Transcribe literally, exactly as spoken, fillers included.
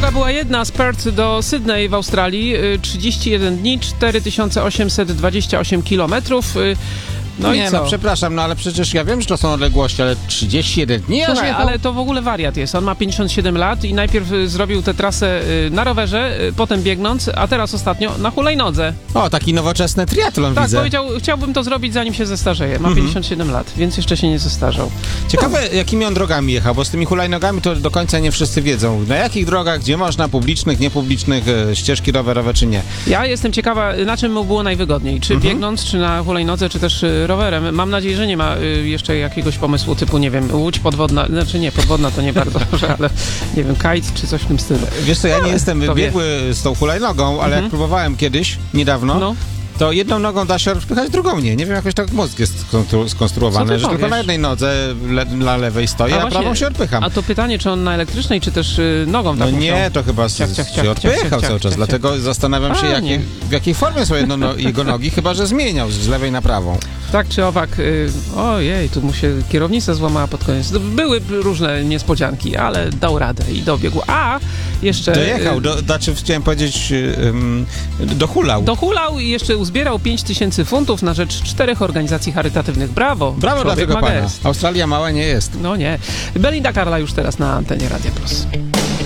Droga była jedna z Perth do Sydney w Australii, trzydzieści jeden dni, cztery tysiące osiemset dwadzieścia osiem kilometrów. No nie, i co? no przepraszam, no ale przecież ja wiem, że to są odległości, ale trzydzieści jeden dni? Słuchaj, ale to w ogóle wariat jest. On ma pięćdziesiąt siedem lat i najpierw y, zrobił tę trasę y, na rowerze, y, potem biegnąc, a teraz ostatnio na hulajnodze. O, taki nowoczesny triatlon Tak, widzę. powiedział, chciałbym to zrobić, zanim się zestarzeje. Ma pięćdziesiąt siedem lat, więc jeszcze się nie zestarzał. Ciekawe, no. jakimi on drogami jechał, bo z tymi hulajnogami to do końca nie wszyscy wiedzą. Na jakich drogach, gdzie można, publicznych, niepublicznych, e, ścieżki rowerowe czy nie. Ja jestem ciekawa, na czym mu było najwygodniej. Czy Mhm. biegnąc, czy na hulajnodze, czy też y, rowerem. Mam nadzieję, że nie ma y, jeszcze jakiegoś pomysłu typu, nie wiem, łódź podwodna, znaczy nie, podwodna to nie bardzo dobrze, ale nie wiem, kite czy coś w tym stylu. Wiesz co, ja nie Ale jestem to biegły z tą hulajnogą, ale Mhm. jak próbowałem kiedyś, niedawno, No. to jedną nogą da się odpychać, drugą nie. Nie wiem, jakoś tak mózg jest skonstru- skonstruowany, że powiesz? tylko na jednej nodze le- na lewej stoi, a, A właśnie, prawą się odpycham. A to pytanie, czy on na elektrycznej, czy też y, nogą No taką nie, chciał? to chyba z, Ciach, ciach, ciach, się ciach, odpychał ciach, cały czas, ciach, dlatego zastanawiam się, A, jakie, nie. w jakiej formie są jedno, no, jego nogi, chyba że zmieniał z lewej na prawą. Tak czy owak, y, ojej, tu mu się kierownica złamała pod koniec. Były różne niespodzianki, ale dał radę i dobiegł. A jeszcze... Dojechał, y, do, znaczy chciałem powiedzieć, um, dohulał. Dohulał i jeszcze uzbierał pięć tysięcy funtów na rzecz czterech organizacji charytatywnych. Brawo! Brawo dla Człowiek tego ma pana. gest. Australia mała nie jest. No nie. Belinda Carla już teraz na antenie Radia Plus.